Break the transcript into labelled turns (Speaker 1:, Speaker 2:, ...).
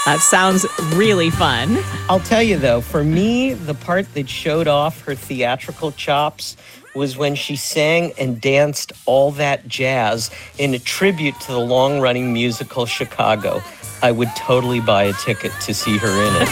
Speaker 1: That sounds really fun.
Speaker 2: I'll tell you, though, for me, the part that showed off her theatrical chops was when she sang and danced All That Jazz in a tribute to the long-running musical Chicago. I would totally buy a ticket to see her in it.